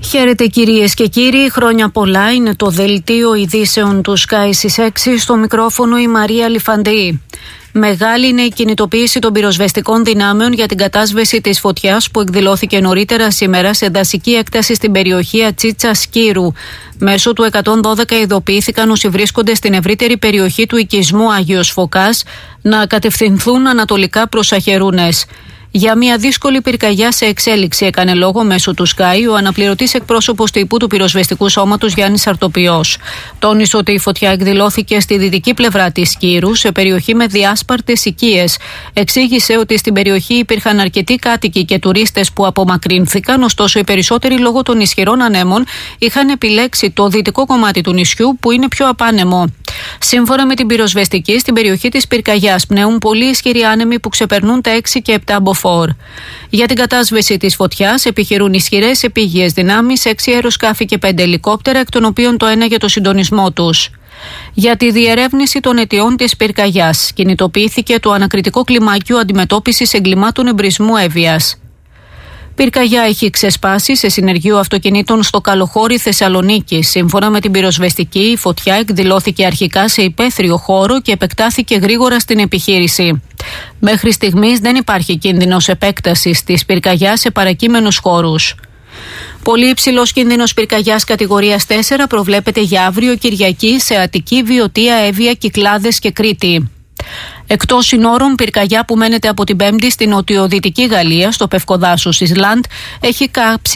Χαίρετε κυρίες και κύριοι, χρόνια πολλά. Είναι το δελτίο ειδήσεων του Sky στις 6. Στο μικρόφωνο η Μαρία Λιφαντή. Μεγάλη είναι η κινητοποίηση των πυροσβεστικών δυνάμεων για την κατάσβεση της φωτιάς που εκδηλώθηκε νωρίτερα σήμερα σε δασική έκταση στην περιοχή Ατσίτσα Σκύρου. Μέσω του 112 ειδοποιήθηκαν όσοι βρίσκονται στην ευρύτερη περιοχή του οικισμού Άγιος Φωκάς να κατευθυνθούν ανατολικά προς Αχερούνες. Για μια δύσκολη πυρκαγιά σε εξέλιξη έκανε λόγο μέσω του Sky ο αναπληρωτής εκπρόσωπος τύπου του πυροσβεστικού σώματος Γιάννης Αρτοπιός. Τόνισε ότι η φωτιά εκδηλώθηκε στη δυτική πλευρά της Σκύρου, σε περιοχή με διάσπαρτες οικίες. Εξήγησε ότι στην περιοχή υπήρχαν αρκετοί κάτοικοι και τουρίστες που απομακρύνθηκαν, ωστόσο οι περισσότεροι λόγω των ισχυρών ανέμων είχαν επιλέξει το δυτικό κομμάτι του νησιού που είναι πιο απάνεμο. Σύμφωνα με την πυροσβεστική, στην περιοχή της πυρκαγιάς πνέουν πολύ ισχυροί άνεμοι που ξεπερνούν τα 6 και 7 μποφόρ. Για την κατάσβεση της φωτιάς επιχειρούν ισχυρές επίγειες δυνάμεις, 6 αεροσκάφη και 5 ελικόπτερα, εκ των οποίων το ένα για το συντονισμό τους. Για τη διερεύνηση των αιτιών της πυρκαγιάς κινητοποιήθηκε το ανακριτικό κλιμάκιο αντιμετώπισης εγκλημάτων εμπρισμού έβειας. Πυρκαγιά έχει ξεσπάσει σε συνεργείο αυτοκινήτων στο Καλοχώρι Θεσσαλονίκη. Σύμφωνα με την πυροσβεστική, η φωτιά εκδηλώθηκε αρχικά σε υπαίθριο χώρο και επεκτάθηκε γρήγορα στην επιχείρηση. Μέχρι στιγμής δεν υπάρχει κίνδυνος επέκτασης της πυρκαγιάς σε παρακείμενους χώρους. Πολύ υψηλός κίνδυνος πυρκαγιάς κατηγορίας 4 προβλέπεται για αύριο Κυριακή σε Αττική, Βιωτία, Εύβοια, Κυκλάδες και Κρήτη. Εκτός συνόρων, πυρκαγιά που μένεται από την Πέμπτη στην νοτιοδυτική Γαλλία, στο Πευκοδάσος Ισλάντ, έχει κάψει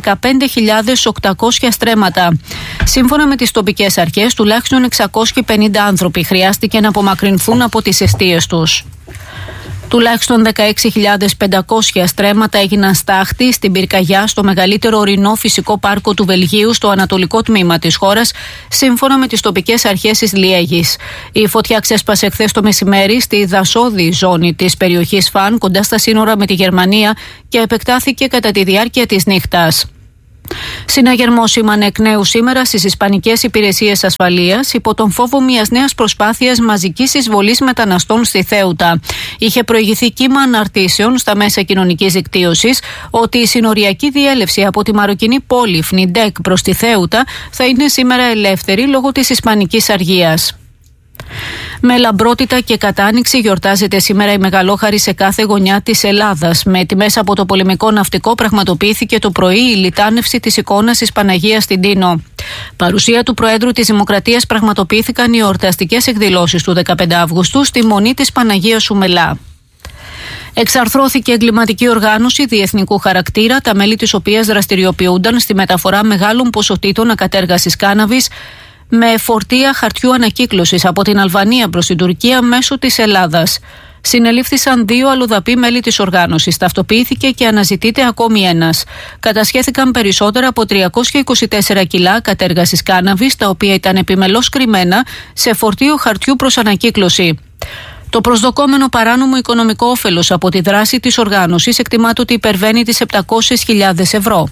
15.800 στρέμματα. Σύμφωνα με τις τοπικές αρχές, τουλάχιστον 650 άνθρωποι χρειάστηκε να απομακρυνθούν από τις εστίες τους. Τουλάχιστον 16.500 στρέμματα έγιναν στάχτη στην πυρκαγιά στο μεγαλύτερο ορεινό φυσικό πάρκο του Βελγίου στο ανατολικό τμήμα της χώρας, σύμφωνα με τις τοπικές αρχές της Λιέγης. Η φωτιά ξέσπασε χθες το μεσημέρι στη δασόδη ζώνη της περιοχής Φαν, κοντά στα σύνορα με τη Γερμανία, και επεκτάθηκε κατά τη διάρκεια της νύχτας. Συναγερμό σήμανε εκ νέου σήμερα στις Ισπανικές Υπηρεσίες Ασφαλείας υπό τον φόβο μιας νέας προσπάθειας μαζικής εισβολής μεταναστών στη Θέουτα. Είχε προηγηθεί κύμα αναρτήσεων στα μέσα κοινωνικής δικτύωσης ότι η συνοριακή διέλευση από τη μαροκινή πόλη Φνιντέκ προς τη Θέουτα θα είναι σήμερα ελεύθερη λόγω της ισπανικής αργίας. Με λαμπρότητα και κατάνοιξη γιορτάζεται σήμερα η Μεγαλόχαρη σε κάθε γωνιά της Ελλάδας. Με τιμές από το πολεμικό ναυτικό πραγματοποιήθηκε το πρωί η λιτάνευση της εικόνας της Παναγίας στην Τίνο. Παρουσία του Προέδρου της Δημοκρατίας πραγματοποιήθηκαν οι εορταστικές εκδηλώσεις του 15 Αυγούστου στη Μονή της Παναγίας Σουμελά. Εξαρθρώθηκε εγκληματική οργάνωση διεθνικού χαρακτήρα, τα μέλη της οποίας δραστηριοποιούνταν στη μεταφορά μεγάλων ποσοτήτων ακατέργασης κάναβης με φορτία χαρτιού ανακύκλωσης από την Αλβανία προς την Τουρκία μέσω της Ελλάδας. Συνελήφθησαν 2 αλλοδαποί μέλη της οργάνωσης. Ταυτοποιήθηκε και αναζητείται ακόμη ένας. Κατασχέθηκαν περισσότερα από 324 κιλά κατέργασης κάναβης, τα οποία ήταν επιμελώς κρυμμένα σε φορτίο χαρτιού προς ανακύκλωση. Το προσδοκόμενο παράνομο οικονομικό όφελος από τη δράση της οργάνωσης εκτιμάται ότι υπερβαίνει τις 700.000 ευρώ.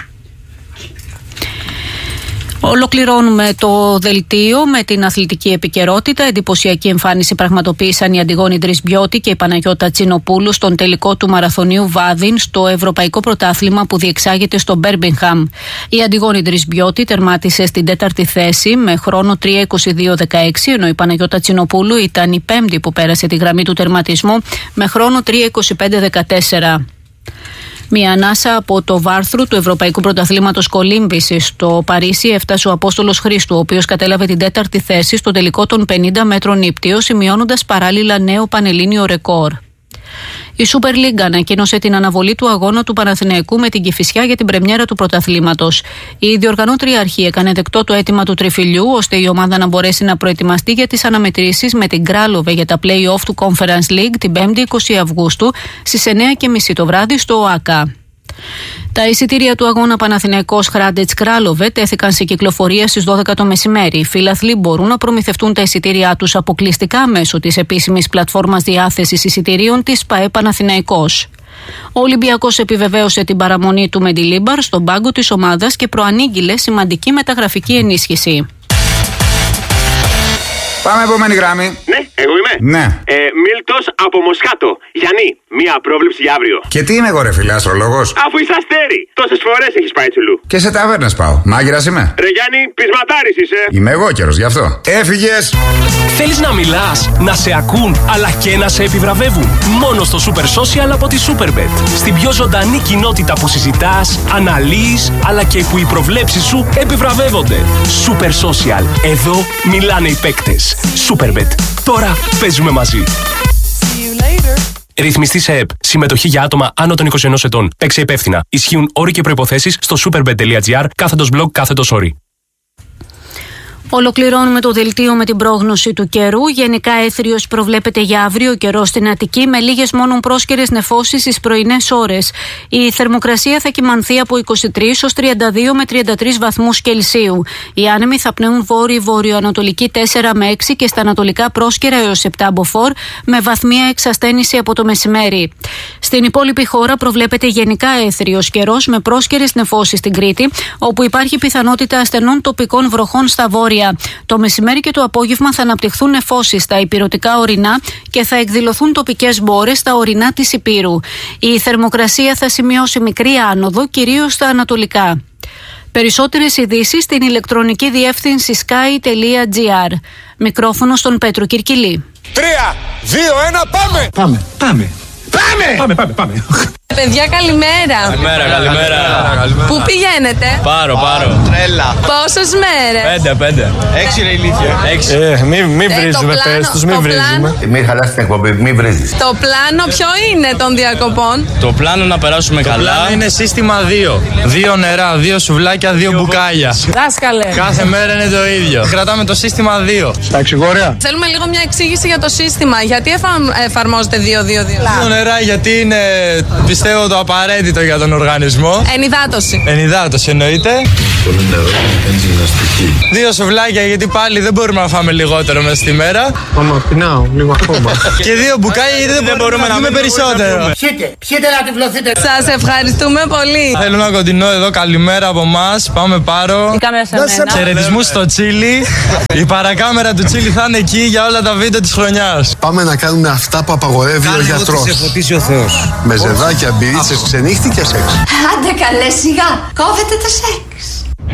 Ολοκληρώνουμε το δελτίο με την αθλητική επικαιρότητα. Εντυπωσιακή εμφάνιση πραγματοποίησαν η Αντιγόνη Ντρισμπιώτη και η Παναγιώτα Τσινοπούλου στον τελικό του μαραθωνίου Βάδιν στο Ευρωπαϊκό Πρωτάθλημα που διεξάγεται στο Μπέρμιγχαμ. Η Αντιγόνη Ντρισμπιώτη τερμάτισε στην 4η θέση με χρόνο 3:22:16, ενώ η Παναγιώτα Τσινοπούλου ήταν η 5η που πέρασε τη γραμμή του τερματισμού με χρόνο 3:25:14. Μια ανάσα από το βάρθρο του Ευρωπαϊκού Πρωταθλήματος Κολύμβησης στο Παρίσι έφτασε ο Απόστολος Χρήστου, ο οποίος κατέλαβε την 4η θέση στο τελικό των 50 μέτρων ύπτιο, σημειώνοντας παράλληλα νέο πανελλήνιο ρεκόρ. Η Super League ανακοίνωσε την αναβολή του αγώνα του Παναθηναϊκού με την Κηφισιά για την πρεμιέρα του πρωταθλήματος. Η διοργανώτρια αρχή έκανε δεκτό το αίτημα του τριφυλιού, ώστε η ομάδα να μπορέσει να προετοιμαστεί για τις αναμετρήσεις με την Κράλοβε για τα play-off του Conference League την 5η 20 Αυγούστου στις 9:30 το βράδυ στο ΟΑΚΑ. Τα εισιτήρια του αγώνα Παναθηναϊκός Χράντετς Κράλοβε τέθηκαν σε κυκλοφορία στις 12 το μεσημέρι. Οι φίλαθλοι μπορούν να προμηθευτούν τα εισιτήριά τους αποκλειστικά μέσω της επίσημης πλατφόρμας διάθεσης εισιτηρίων της ΠΑΕ Παναθηναϊκός. Ο Ολυμπιακός επιβεβαίωσε την παραμονή του Μεντιλίμπαρ στον πάγκο της ομάδας και προανήγγειλε σημαντική μεταγραφική ενίσχυση. Πάμε επόμενη γραμμή. Ναι, εγώ είμαι. Ναι. Μίλτος από Μοσχάτο. Γιάννη, μία πρόβλεψη για αύριο. Και τι είμαι εγώ, ρε φίλε, αστρολόγος? Αφού είσαι αστέρι, τόσες φορές έχεις πάει τσουλού. Και σε ταβέρνες πάω. Μάγειρας είμαι. Ρε Γιάννη, πεισματάρης είσαι. Είμαι εγώ καιρός, γι' αυτό. Έφυγες. Θέλεις να μιλάς, να σε ακούν, αλλά και να σε επιβραβεύουν? Μόνο στο Super Social από τη Superbet. Στην πιο ζωντανή κοινότητα που συζητάς, αναλύεις, αλλά και που οι προβλέψεις σου επιβραβεύονται. Super Social. Εδώ μιλάνε οι παίκτες. Superbet. Τώρα παίζουμε μαζί. Ρυθμιστή σε ΕΠ. Συμμετοχή για άτομα άνω των 21 ετών. Παίξε υπεύθυνα. Ισχύουν όροι και προϋποθέσεις στο superbet.gr/blog/όροι. Ολοκληρώνουμε το δελτίο με την πρόγνωση του καιρού. Γενικά έθριος προβλέπεται για αύριο καιρό στην Αττική, με λίγες μόνο πρόσκαιρες νεφώσεις στις πρωινές ώρες. Η θερμοκρασία θα κυμανθεί από 23 ως 32 με 33 βαθμούς Κελσίου. Οι άνεμοι θα πνέουν βόρειο-βορειοανατολική 4 με 6 και στα ανατολικά πρόσκαιρα έως 7 μποφόρ, με βαθμία εξασθένηση από το μεσημέρι. Στην υπόλοιπη χώρα προβλέπεται γενικά έθριος καιρός, με πρόσκαιρες νεφώσεις στην Κρήτη, όπου υπάρχει πιθανότητα ασθενών τοπικών βροχών στα βόρεια. Το μεσημέρι και το απόγευμα θα αναπτυχθούν νεφώσεις στα ηπειρωτικά ορεινά και θα εκδηλωθούν τοπικές μπόρες στα ορεινά της Ηπείρου. Η θερμοκρασία θα σημειώσει μικρή άνοδο, κυρίως στα ανατολικά. Περισσότερες ειδήσεις στην ηλεκτρονική διεύθυνση sky.gr. Μικρόφωνο στον Πέτρο Κυρκυλή. 3, 2, 1, πάμε! Πάμε! Παιδιά, καλημέρα. Καλημέρα. Πού πηγαίνετε? Πάρο. Τρέλα. Πόσες μέρες? 5. 6 ρε ηλίθεια. Μην βρίζουμε, πες τους, μην βρίζουμε. Μην χαλάς την εκπομπή, μην βρίζεις. Το πλάνο ποιο είναι των διακοπών? Το πλάνο να περάσουμε καλά. Το πλάνο είναι σύστημα 2. 2 νερά, 2 σουβλάκια, 2 μπουκάλια. Δάσκαλε. Κάθε μέρα είναι το ίδιο. Κρατάμε το σύστημα 2. Τα εξηγόρια. Θέλουμε λίγο μια εξήγηση για το σύστημα. Γιατί εφαρμόζεται 2-2-2? 2 νερά γιατί είναι, πιστεύω, το απαραίτητο για τον οργανισμό. Ενυδάτωση εννοείται. Πολύ νερό, γυμναστική. 2 σουβλάκια γιατί πάλι δεν μπορούμε να φάμε λιγότερο μέσα στη μέρα. Μάμα, πεινάω λίγο ακόμα. Και 2 μπουκάλια γιατί δεν μπορούμε να φάμε περισσότερο. Πιείτε να τυφλωθείτε. Σας ευχαριστούμε πολύ. Θέλουμε ένα κοντινό εδώ, καλημέρα από εμάς. Πάμε Πάρο. Χαιρετισμούς στο Τσίλι. Η παρακάμερα του Τσίλι θα είναι εκεί για όλα τα βίντεο της χρονιάς. Πάμε να κάνουμε αυτά που απαγορεύει ο γιατρός. Ο Θεός. Με ζεδάκια, μπυρίτσες, ξενύχτη και σεξ. Άντε καλέ, σιγά, κόβετε το σεξ.